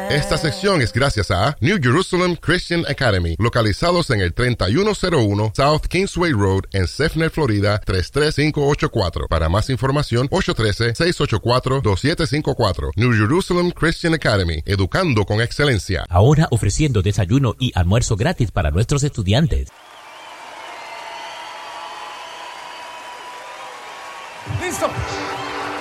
Esta sección es gracias a New Jerusalem Christian Academy, localizados en el 3101 South Kingsway Road en Sefner, Florida 33584. Para más información, 813-684-2754. New Jerusalem Christian Academy, educando con excelencia. Ahora ofreciendo desayuno y almuerzo gratis para nuestros estudiantes.